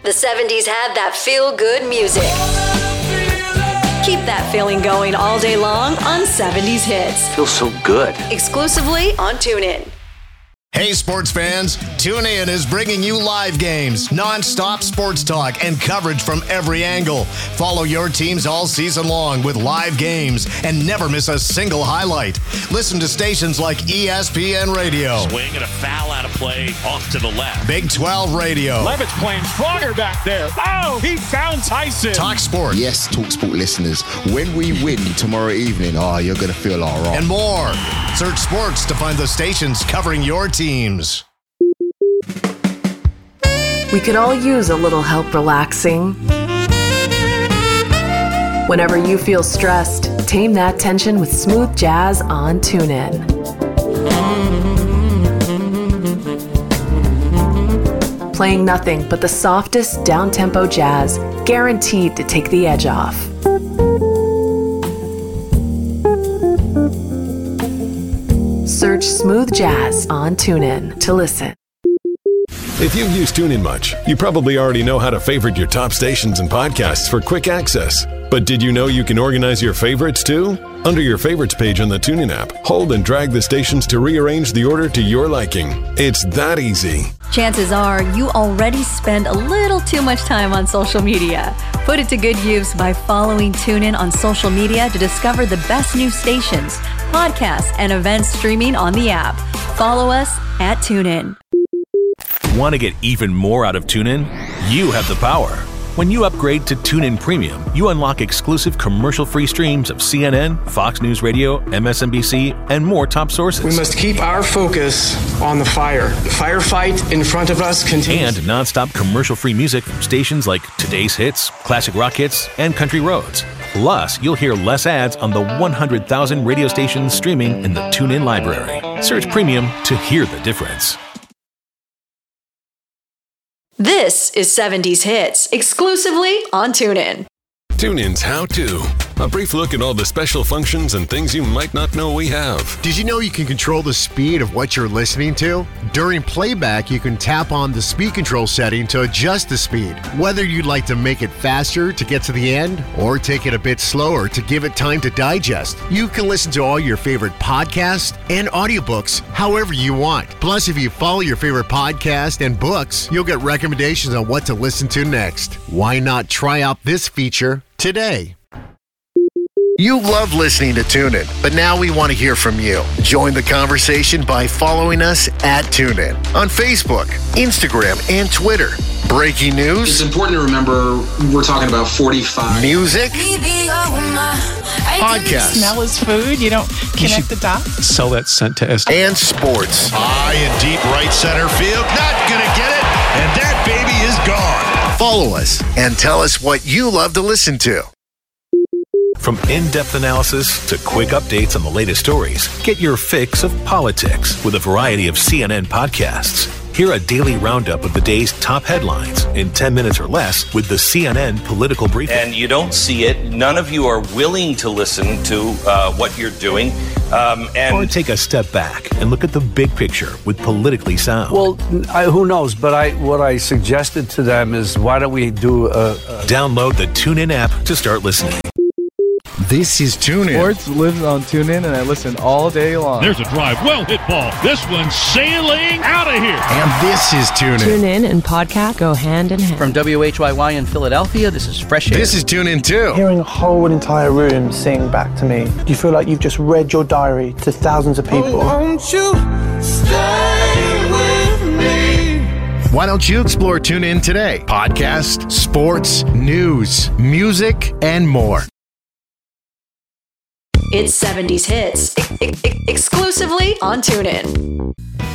The 70s had that feel-good music. Keep that feeling going all day long on 70s Hits. Feels so good. Exclusively on TuneIn. Hey, sports fans, TuneIn is bringing you live games, non-stop sports talk, and coverage from every angle. Follow your teams all season long with live games and never miss a single highlight. Listen to stations like ESPN Radio. Swing and a foul out of play off to the left. Big 12 Radio. Levitt's playing stronger back there. Oh, he found Tyson. Talk Sport. Yes, Talk Sport listeners, when we win tomorrow evening, you're going to feel all right. And more. Search sports to find the stations covering your teams. We could all use a little help relaxing. Whenever you feel stressed, tame that tension with smooth jazz on TuneIn. Playing nothing but the softest down-tempo jazz, guaranteed to take the edge off. Search Smooth Jazz on TuneIn to listen. If you've used TuneIn much, you probably already know how to favorite your top stations and podcasts for quick access. But did you know you can organize your favorites too? Under your favorites page on the TuneIn app, hold and drag the stations to rearrange the order to your liking. It's that easy. Chances are you already spend a little too much time on social media. Put it to good use by following TuneIn on social media to discover the best new stations, podcasts, and events streaming on the app. Follow us at TuneIn. Want to get even more out of TuneIn? You have the power. When you upgrade to TuneIn Premium, you unlock exclusive commercial-free streams of CNN, Fox News Radio, MSNBC, and more top sources. We must keep our focus on the fire. The firefight in front of us continues. And non-stop commercial-free music from stations like Today's Hits, Classic Rock Hits, and Country Roads. Plus, you'll hear less ads on the 100,000 radio stations streaming in the TuneIn library. Search Premium to hear the difference. This is 70s Hits, exclusively on TuneIn. TuneIn's How To. A brief look at all the special functions and things you might not know we have. Did you know you can control the speed of what you're listening to? During playback, you can tap on the speed control setting to adjust the speed. Whether you'd like to make it faster to get to the end or take it a bit slower to give it time to digest, you can listen to all your favorite podcasts and audiobooks however you want. Plus, if you follow your favorite podcast and books, you'll get recommendations on what to listen to next. Why not try out this feature today? You love listening to TuneIn, but now we want to hear from you. Join the conversation by following us at TuneIn on Facebook, Instagram, and Twitter. Breaking news. It's important to remember we're talking about 45. Music. Podcasts. Smell is food. You don't connect the dots. Sell that scent to us. And sports. High in deep right center field. Not going to get it. And that baby is gone. Follow us and tell us what you love to listen to. From in-depth analysis to quick updates on the latest stories, get your fix of politics with a variety of CNN podcasts. Hear a daily roundup of the day's top headlines in 10 minutes or less with the CNN Political Briefing. And you don't see it. None of you are willing to listen to what you're doing. Or take a step back and look at the big picture with Politically Sound. Well, who knows? But what I suggested to them is, why don't we do Download the TuneIn app to start listening. This is TuneIn. Sports lives on TuneIn, and I listen all day long. There's a drive. Well hit ball. This one's sailing out of here. And this is TuneIn. TuneIn and podcast go hand in hand. From WHYY in Philadelphia, this is Fresh Air. This is TuneIn too. Hearing a whole entire room sing back to me, you feel like you've just read your diary to thousands of people. Won't you stay with me? Why don't you explore TuneIn today? Podcast, sports, news, music, and more. It's 70s Hits, exclusively on TuneIn.